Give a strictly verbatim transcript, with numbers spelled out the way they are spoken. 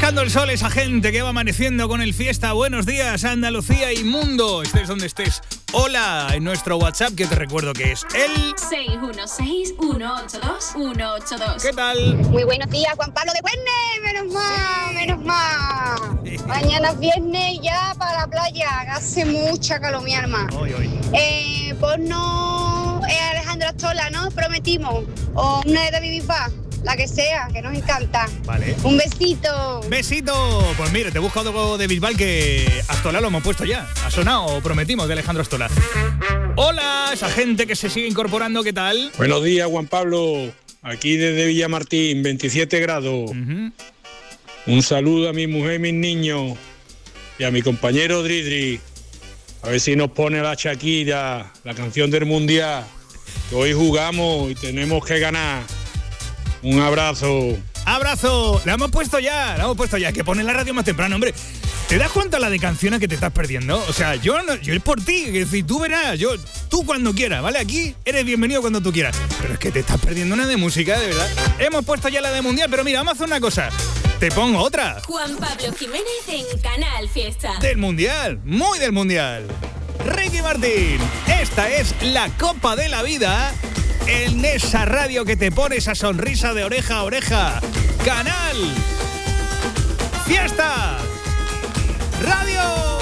Buscando el sol, esa gente que va amaneciendo con el fiesta. Buenos días, Andalucía y mundo. Estés donde estés. Hola, en nuestro WhatsApp, que te recuerdo que es el seis uno seis, uno ocho dos, uno ocho dos. ¿Qué tal? Muy buenos días, Juan Pablo de Cuerne. Menos mal, menos mal. Mañana es viernes ya para la playa, que hace mucha calor, mi alma. Hoy, hoy. Eh, ponnos eh, Alejandro Astola, ¿no? Prometimos. O una de David Bisbal. La que sea, que nos encanta. Vale. Un besito. ¡Besito! Pues mire, te he buscado algo de Bisbal que Astola lo hemos puesto ya. Ha sonado, prometimos, de Alejandro Astola. Hola, esa gente que se sigue incorporando, ¿qué tal? Buenos días, Juan Pablo. Aquí desde Villamartín, veintisiete grados. Uh-huh. Un saludo a mi mujer y mis niños. Y a mi compañero Dridri. A ver si nos pone la Shakira, la canción del Mundial. Que hoy jugamos y tenemos que ganar. Un abrazo. ¡Abrazo! La hemos puesto ya, la hemos puesto ya. Que pone la radio más temprano, hombre. ¿Te das cuenta la de canciones que te estás perdiendo? O sea, yo no, yo es por ti, que si tú verás, yo, tú cuando quieras, ¿vale? Aquí eres bienvenido cuando tú quieras. Pero es que te estás perdiendo una de música, de verdad. Hemos puesto ya la de Mundial, pero mira, vamos a hacer una cosa. Te pongo otra. Juan Pablo Jiménez en Canal Fiesta. Del Mundial, muy del Mundial. Ricky Martín, esta es la Copa de la Vida. En esa radio que te pone esa sonrisa de oreja a oreja. Canal Fiesta Radio.